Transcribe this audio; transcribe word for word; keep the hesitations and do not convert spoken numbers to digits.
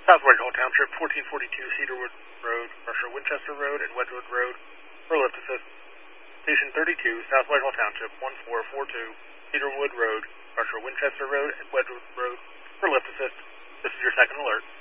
South Whitehall Township, fourteen forty-two Cedarwood Road, Marshall Winchester Road, and Wedgewood Road, for lift assist. Station thirty-two, South Whitehall Township, one four four two Cedarwood Road, Marshall Winchester Road, and Wedgewood Road, for lift assist. This is your second alert.